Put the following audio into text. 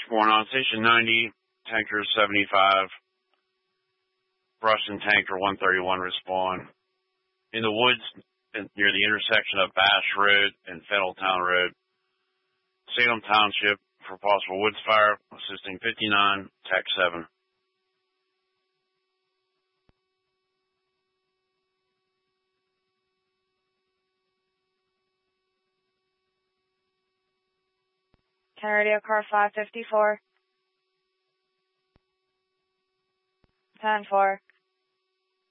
Going on station 90, tanker 75, Russian tanker 131 respond. In the woods near the intersection of Bash Road and Fenneltown Road, Salem Township, for possible woods fire, assisting 59, TAC 7. Radio car 554. 10-4.